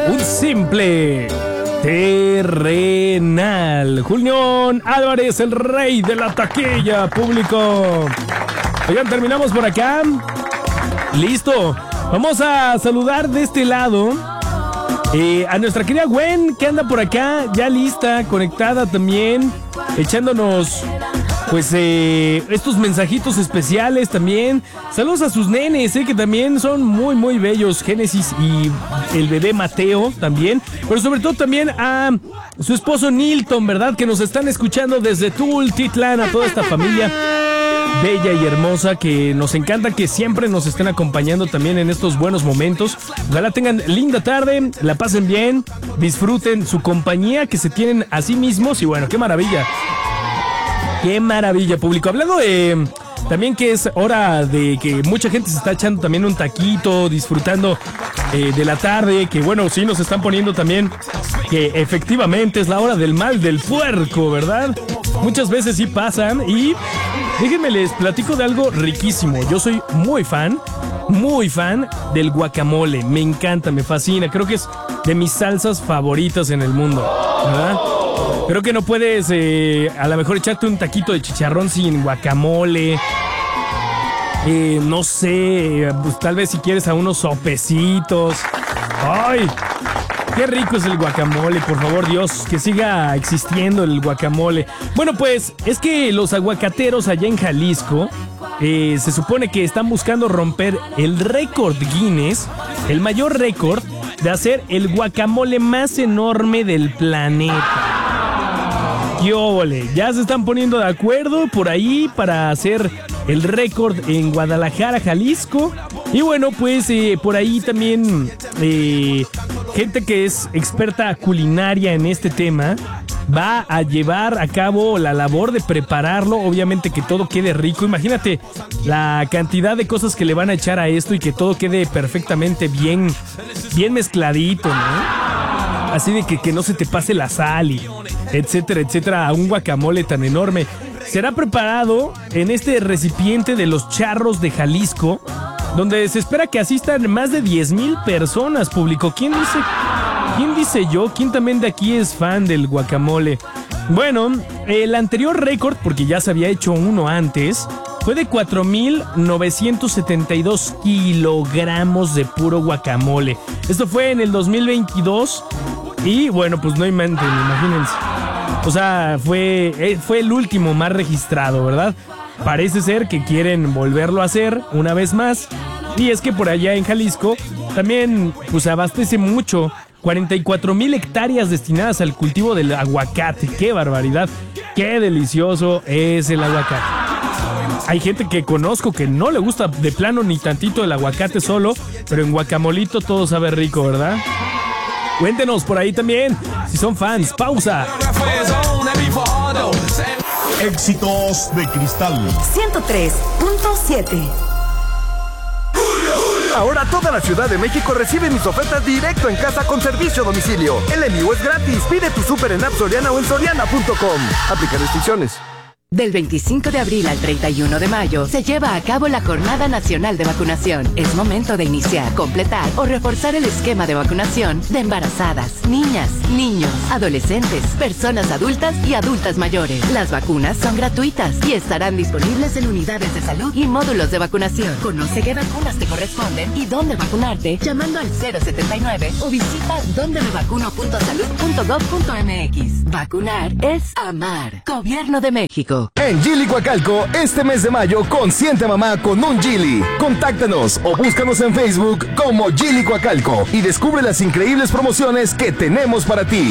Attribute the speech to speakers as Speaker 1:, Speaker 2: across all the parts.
Speaker 1: Un simple terrenal. Julián Álvarez, el rey de la taquilla, público. Oigan, terminamos por acá. Listo. Vamos a saludar de este lado a nuestra querida Gwen, que anda por acá, ya lista, conectada también, echándonos pues estos mensajitos especiales también. Saludos a sus nenes, que también son muy muy bellos, Génesis y el bebé Mateo también, pero sobre todo también a su esposo Nilton, ¿verdad? Que nos están escuchando desde Tultitlán, a toda esta familia bella y hermosa que nos encanta que siempre nos estén acompañando también en estos buenos momentos. Ojalá tengan linda tarde, la pasen bien, disfruten su compañía que se tienen a sí mismos y bueno, qué maravilla. Qué maravilla, público. Hablando de también que es hora de que mucha gente se está echando también un taquito, disfrutando de la tarde, que bueno, sí nos están poniendo también que efectivamente es la hora del mal del puerco, ¿verdad? Muchas veces sí pasan y déjenme les platico de algo riquísimo. Yo soy muy fan del guacamole. Me encanta, me fascina. Creo que es de mis salsas favoritas en el mundo, ¿verdad? Creo que no puedes a lo mejor echarte un taquito de chicharrón sin guacamole. No sé, pues tal vez si quieres a unos sopecitos. ¡Ay! Qué rico es el guacamole, por favor, Dios, que siga existiendo el guacamole. Bueno, pues es que los aguacateros allá en Jalisco se supone que están buscando romper el récord Guinness, el mayor récord de hacer el guacamole más enorme del planeta. ¡Qué óvole! Ya se están poniendo de acuerdo por ahí para hacer el récord en Guadalajara, Jalisco. Y bueno, pues por ahí también gente que es experta culinaria en este tema va a llevar a cabo la labor de prepararlo, obviamente que todo quede rico. Imagínate la cantidad de cosas que le van a echar a esto y que todo quede perfectamente bien mezcladito, ¿no? Así de que no se te pase la sal y etcétera, etcétera, a un guacamole tan enorme. Será preparado en este recipiente de los Charros de Jalisco, donde se espera que asistan más de 10,000 personas, público. ¿Quién dice yo? ¿Quién también de aquí es fan del guacamole? Bueno, el anterior récord, porque ya se había hecho uno antes, fue de 4,972 kilogramos de puro guacamole. Esto fue en el 2022 y bueno, pues no inventen, imagínense. O sea, fue el último más registrado, ¿verdad? Parece ser que quieren volverlo a hacer una vez más. Y es que por allá en Jalisco también pues abastece mucho. 44,000 hectáreas destinadas al cultivo del aguacate. ¡Qué barbaridad! ¡Qué delicioso es el aguacate! Hay gente que conozco que no le gusta de plano ni tantito el aguacate solo, pero en guacamolito todo sabe rico, ¿verdad? Cuéntenos por ahí también si son fans. ¡Pausa!
Speaker 2: Éxitos de Cristal
Speaker 3: 103.7.
Speaker 4: Ahora toda la Ciudad de México recibe mis ofertas directo en casa con servicio a domicilio. El envío es gratis. Pide tu súper en App Soriana o en soriana.com. Aplica restricciones.
Speaker 3: Del 25 de abril al 31 de mayo se lleva a cabo la Jornada Nacional de Vacunación. Es momento de iniciar, completar o reforzar el esquema de vacunación de embarazadas, niñas, niños, adolescentes, personas adultas y adultas mayores. Las vacunas son gratuitas y estarán disponibles en unidades de salud y módulos de vacunación. Conoce qué vacunas te corresponden y dónde vacunarte llamando al 079 o visita dondemevacuno.salud.gov.mx. Vacunar es amar. Gobierno de México.
Speaker 4: En Geely Coacalco, este mes de mayo, consiente a mamá con un Geely. Contáctanos o búscanos en Facebook como Geely Coacalco y descubre las increíbles promociones que tenemos para ti.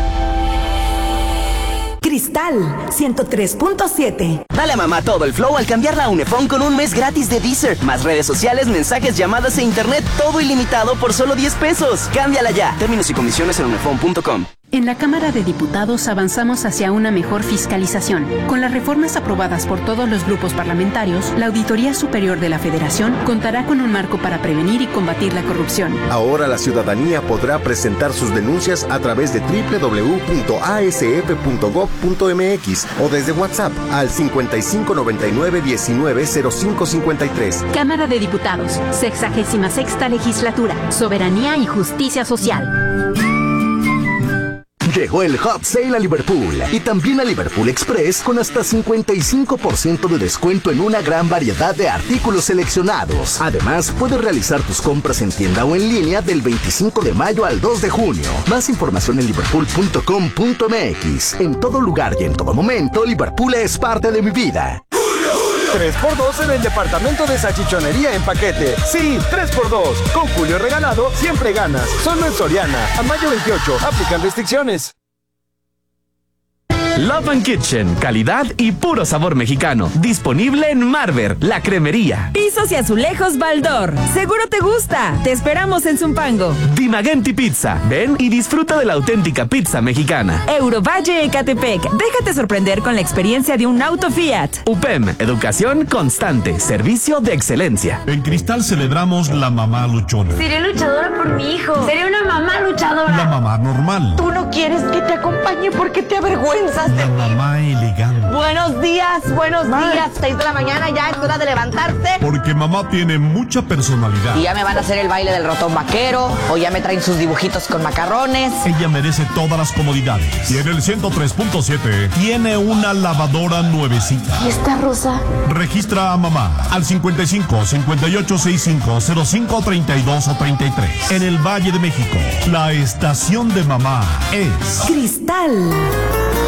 Speaker 3: Cristal 103.7.
Speaker 5: Dale a mamá todo el flow al cambiarla a Unifón con un mes gratis de Deezer. Más redes sociales, mensajes, llamadas e internet, todo ilimitado por solo $10. Cámbiala ya. Términos y condiciones en unifón.com.
Speaker 6: En la Cámara de Diputados avanzamos hacia una mejor fiscalización. Con las reformas aprobadas por todos los grupos parlamentarios, la Auditoría Superior de la Federación contará con un marco para prevenir y combatir la corrupción.
Speaker 7: Ahora la ciudadanía podrá presentar sus denuncias a través de www.asf.gov.mx o desde WhatsApp al 5599-190553.
Speaker 6: Cámara de Diputados, 66ª Legislatura, Soberanía y Justicia Social.
Speaker 4: Llegó el Hot Sale a Liverpool y también a Liverpool Express con hasta 55% de descuento en una gran variedad de artículos seleccionados. Además, puedes realizar tus compras en tienda o en línea del 25 de mayo al 2 de junio. Más información en liverpool.com.mx. En todo lugar y en todo momento, Liverpool es parte de mi vida.
Speaker 8: 3x2 en el departamento de salchichonería en paquete. Sí, 3x2. Con Julio regalado, siempre ganas. Solo en Soriana. A mayo 28. Aplican restricciones.
Speaker 9: Love and Kitchen, calidad y puro sabor mexicano. Disponible en Marver, la cremería.
Speaker 10: Pisos y azulejos Baldor. Seguro te gusta. Te esperamos en Zumpango.
Speaker 9: Dimagenti Pizza. Ven y disfruta de la auténtica pizza mexicana.
Speaker 10: Eurovalle Ecatepec. Déjate sorprender con la experiencia de un auto Fiat.
Speaker 9: UPEM, educación constante, servicio de excelencia.
Speaker 2: En Cristal celebramos la mamá luchona.
Speaker 11: Seré luchadora por mi hijo. Seré una mamá luchadora.
Speaker 2: La mamá normal.
Speaker 11: Tú no quieres que te acompañe porque te avergüenzas.
Speaker 2: La mamá elegante.
Speaker 11: Buenos días. 6 de la mañana, ya es hora de levantarse.
Speaker 2: Porque mamá tiene mucha personalidad.
Speaker 11: Y ya me van a hacer el baile del ratón vaquero, o ya me traen sus dibujitos con macarrones.
Speaker 2: Ella merece todas las comodidades. Y en el 103.7 tiene una lavadora nuevecita.
Speaker 11: ¿Y esta rosa?
Speaker 2: Registra a mamá al 55 5865 05 32 o 33. En el Valle de México, la estación de mamá es
Speaker 10: Cristal.